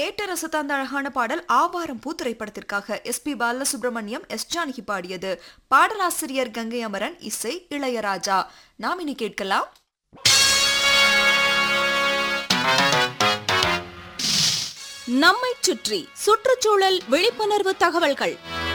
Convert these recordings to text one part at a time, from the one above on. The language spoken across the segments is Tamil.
கேட்ட ரசத்த அந்த அழகான பாடல் ஆவாரம் பூ திரைப்படத்திற்காக எஸ்.பி. பாலசுப்ரமணியம், எஸ். ஜானகி பாடியது. பாடலாசிரியர் கங்கை அமரன், இசை இளையராஜா. நாம் இனி கேட்கலாம் நம்மைச் சுற்றி சுற்றுச்சூழல் விழிப்புணர்வு தகவல்கள்.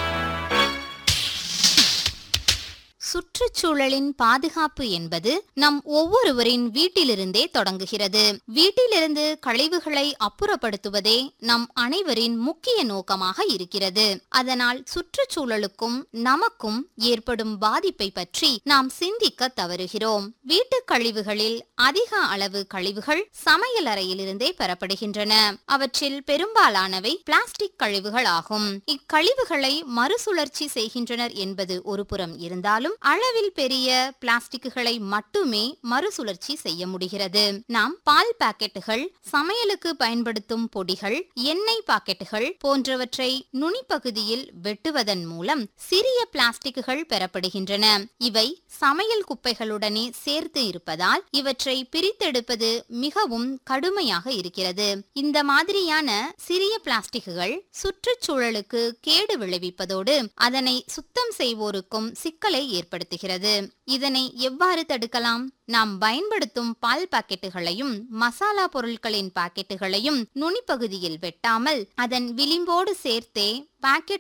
சுற்றுச்சூழலின் பாதுகாப்பு என்பது நம் ஒவ்வொருவரின் வீட்டிலிருந்தே தொடங்குகிறது. வீட்டிலிருந்து கழிவுகளை அப்புறப்படுத்துவதே நம் அனைவரின் முக்கிய நோக்கமாக இருக்கிறது. அதனால் சுற்றுச்சூழலுக்கும் நமக்கும் ஏற்படும் பாதிப்பை பற்றி நாம் சிந்திக்க தவறுகிறோம். வீட்டுக் கழிவுகளில் அதிக அளவு கழிவுகள் சமையல் அறையிலிருந்தே பெறப்படுகின்றன. அவற்றில் பெரும்பாலானவை பிளாஸ்டிக் கழிவுகள் ஆகும். இக்கழிவுகளை மறுசுழற்சி செய்கின்றனர் என்பது ஒரு புறம் இருந்தாலும் அளவில் பெரிய பிளாஸ்டிக்குகளை மட்டுமே மறுசுழற்சி செய்ய முடிகிறது. நாம் பால் பாக்கெட்டுகள், சமையலுக்கு பயன்படுத்தும் பொடிகள், எண்ணெய் பாக்கெட்டுகள் போன்றவற்றை நுனிப்பகுதியில் வெட்டுவதன் மூலம் சிறிய பிளாஸ்டிக்குகள் பெறப்படுகின்றன. இவை சமையல் குப்பைகளுடனே சேர்த்து இருப்பதால் இவற்றை பிரித்தெடுப்பது மிகவும் கடுமையாக இருக்கிறது. இந்த மாதிரியான சிறிய பிளாஸ்டிக்குகள் சுற்றுச்சூழலுக்கு கேடு விளைவிப்பதோடு அதனை சுத்தம் செய்வோருக்கும் சிக்கலை ஏற்படுத்துகிறது. இதனை எவ்வாறு தடுக்கலாம்? நாம் பயன்படுத்தும் பால் பாக்கெட்டுகளையும் மசாலா பொருட்களின் பாக்கெட்டுகளையும் நுனிப்பகுதியில் வெட்டாமல் அதன் விளிம்போடு சேர்த்தே பாக்கெட்